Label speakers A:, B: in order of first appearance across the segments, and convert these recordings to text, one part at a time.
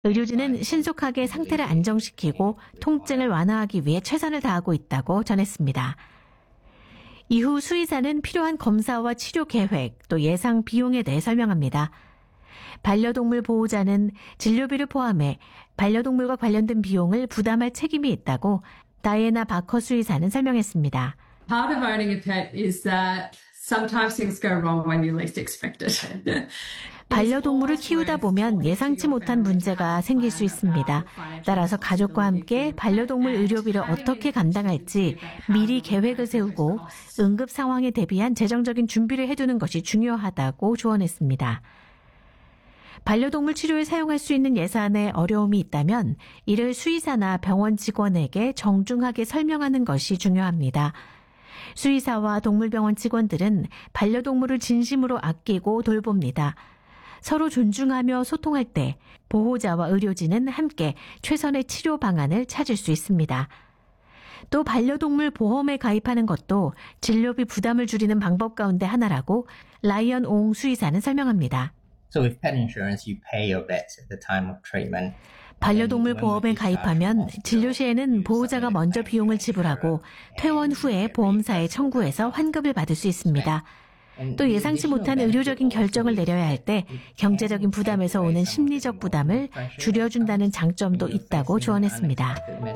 A: 의료진은 신속하게 상태를 안정시키고 통증을 완화하기 위해 최선을 다하고 있다고 전했습니다. 이후 수의사는 필요한 검사와 치료 계획, 또 예상 비용에 대해 설명합니다. 반려동물 보호자는 진료비를 포함해 반려동물과 관련된 비용을 부담할 책임이 있다고 다이애나 바커 수의사는 설명했습니다.
B: Part of owning a pet is that sometimes things go wrong when you least expect it.
A: 반려동물을 키우다 보면 예상치 못한 문제가 생길 수 있습니다. 따라서 가족과 함께 반려동물 의료비를 어떻게 감당할지 미리 계획을 세우고 응급 상황에 대비한 재정적인 준비를 해두는 것이 중요하다고 조언했습니다. 반려동물 치료에 사용할 수 있는 예산에 어려움이 있다면 이를 수의사나 병원 직원에게 정중하게 설명하는 것이 중요합니다. 수의사와 동물병원 직원들은 반려동물을 진심으로 아끼고 돌봅니다. 서로 존중하며 소통할 때 보호자와 의료진은 함께 최선의 치료 방안을 찾을 수 있습니다. 또 반려동물 보험에 가입하는 것도 진료비 부담을 줄이는 방법 가운데 하나라고 라이언 옹 수의사는 설명합니다.
C: So with pet insurance, you pay your vets at the time of treatment.
A: 반려동물 보험에 가입하면 진료 시에는 보호자가 먼저 비용을 지불하고 퇴원 후에 보험사에 청구해서 환급을 받을 수 있습니다. 또 예상치 못한 의료적인 결정을 내려야 할 때 경제적인 부담에서 오는 심리적 부담을 줄여준다는 장점도 있다고 조언했습니다.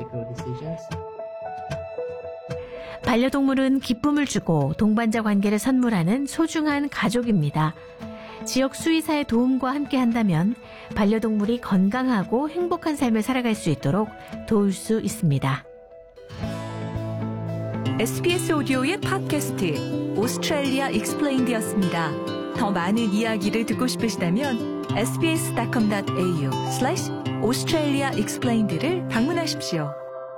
A: 반려동물은 기쁨을 주고 동반자 관계를 선물하는 소중한 가족입니다. 지역 수의사의 도움과 함께 한다면 반려동물이 건강하고 행복한 삶을 살아갈 수 있도록 도울 수 있습니다.
D: SBS 오디오의 팟캐스트 오스트레일리아 익스플레인드였습니다. 더 많은 이야기를 듣고 싶으시다면 sbs.com.au/Australia Explained를 방문하십시오.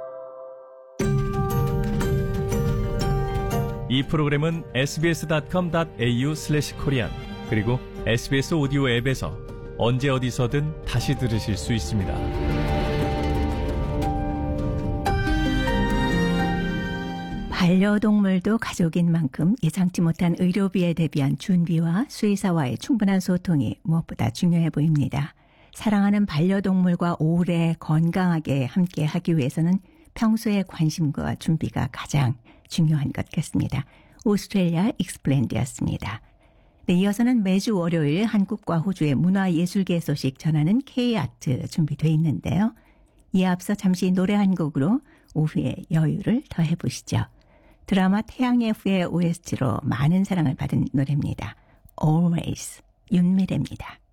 E: 이 프로그램은 sbs.com.au/korean 그리고 SBS 오디오 앱에서 언제 어디서든 다시 들으실 수 있습니다.
F: 반려동물도 가족인 만큼 예상치 못한 의료비에 대비한 준비와 수의사와의 충분한 소통이 무엇보다 중요해 보입니다. 사랑하는 반려동물과 오래 건강하게 함께 하기 위해서는 평소의 관심과 준비가 가장 중요한 것 같습니다. 오스트레일리아 익스플레인드였습니다. 네, 이어서는 매주 월요일 한국과 호주의 문화예술계 소식 전하는 K-아트 준비되어 있는데요. 이에 앞서 잠시 노래 한 곡으로 오후의 여유를 더해보시죠. 드라마 태양의 후예 OST로 많은 사랑을 받은 노래입니다. Always, 윤미래입니다.